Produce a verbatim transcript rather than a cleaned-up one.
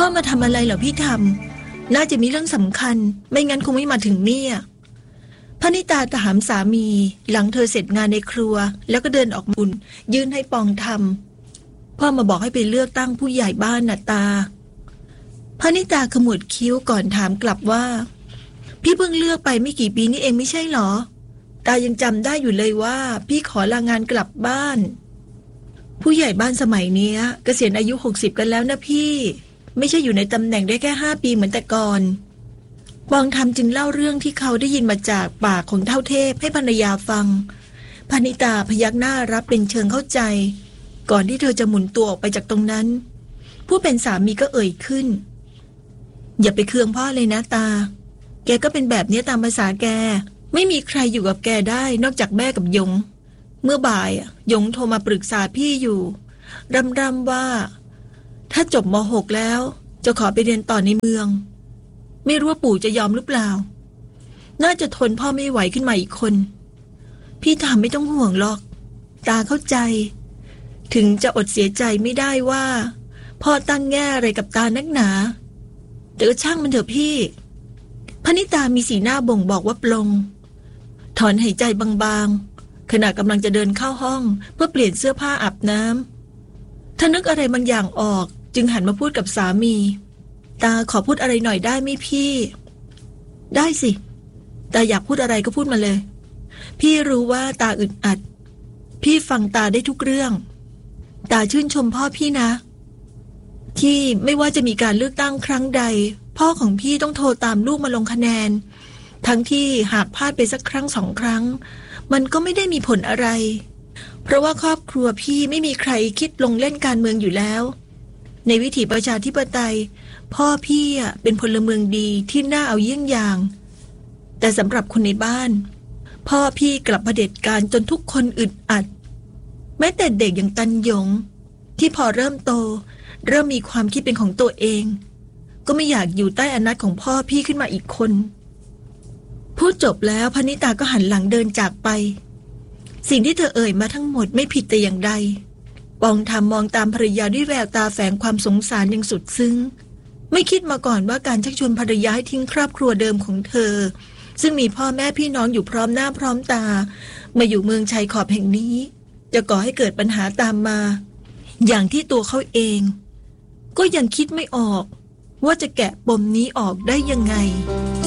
พ่อมาทำอะไรเหรอพี่ทำน่าจะมีเรื่องสำคัญไม่งั้นคงไม่มาถึงเนี่ยพนิตาถามสามีหลังเธอเสร็จงานในครัวแล้วก็เดินออกบุญยื่นให้ปองทำพ่อมาบอกให้ไปเลือกตั้งผู้ใหญ่บ้านน่ะตาพนิตาขมวดคิ้วก่อนถามกลับว่าพี่เพิ่งเลือกไปไม่กี่ปีนี่เองไม่ใช่หรอตายังจำได้อยู่เลยว่าพี่ขอลางานกลับบ้านผู้ใหญ่บ้านสมัยนี้เกษียณอายุหกสิบกันแล้วนะพี่ไม่ใช่อยู่ในตำแหน่งได้แค่ห้าปีเหมือนแต่ก่อนปองทำจึงเล่าเรื่องที่เขาได้ยินมาจากปากของเท่าเทพให้ภรรยาฟังพนิตาพยักหน้ารับเป็นเชิงเข้าใจก่อนที่เธอจะหมุนตัวออกไปจากตรงนั้นผู้เป็นสามีก็เอ่ยขึ้นอย่าไปเคืองพ่อเลยนะตาแกก็เป็นแบบนี้ตามภาษาแกไม่มีใครอยู่กับแกได้นอกจากแม่กับยงเมื่อบ่ายยงโทรมาปรึกษาพี่อยู่รำรำว่าถ้าจบม.หก แล้วจะขอไปเรียนต่อในเมืองไม่รู้ว่าปู่จะยอมหรือเปล่าน่าจะทนพ่อไม่ไหวขึ้นมาอีกคนพี่ทำไม่ต้องห่วงหรอกตาเข้าใจถึงจะอดเสียใจไม่ได้ว่าพ่อตั้งแง่อะไรกับตานักหนาแต่ก็ช่างมันเถอะพี่พนิตามีสีหน้าบ่งบอกว่าปลงถอนหายใจบางๆขณะกำลังจะเดินเข้าห้องเพื่อเปลี่ยนเสื้อผ้าอาบน้ำถ้านึกอะไรบางอย่างออกจึงหันมาพูดกับสามีตาขอพูดอะไรหน่อยได้ไหมพี่ได้สิตาอยากพูดอะไรก็พูดมาเลยพี่รู้ว่าตาอึดอัดพี่ฟังตาได้ทุกเรื่องตาชื่นชมพ่อพี่นะที่ไม่ว่าจะมีการเลือกตั้งครั้งใดพ่อของพี่ต้องโทรตามลูกมาลงคะแนนทั้งที่หากพลาดไปสักครั้งสองครั้งมันก็ไม่ได้มีผลอะไรเพราะว่าครอบครัวพี่ไม่มีใครคิดลงเล่นการเมืองอยู่แล้วในวิถีประชาธิปไตยพ่อพี่เป็นพลเมืองดีที่น่าเอาเยี่ยงอย่างแต่สำหรับคนในบ้านพ่อพี่กลับเผด็จการจนทุกคนอึดอัดแม้แต่เด็กอย่างตันหยงที่พอเริ่มโตเริ่มมีความคิดเป็นของตัวเองก็ไม่อยากอยู่ใต้อำนาจของพ่อพี่ขึ้นมาอีกคนพูดจบแล้วพนิตาก็หันหลังเดินจากไปสิ่งที่เธอเอ่ยมาทั้งหมดไม่ผิดแต่อย่างใดปองทำมองตามภรรยาด้วยแววตาแฝงความสงสารอย่างสุดซึ้งไม่คิดมาก่อนว่าการชักชวนภรรยาให้ทิ้งครอบครัวเดิมของเธอซึ่งมีพ่อแม่พี่น้องอยู่พร้อมหน้าพร้อมตามาอยู่เมืองชายขอบแห่งนี้จะก่อให้เกิดปัญหาตามมาอย่างที่ตัวเขาเองก็ยังคิดไม่ออกว่าจะแกะปมนี้ออกได้ยังไง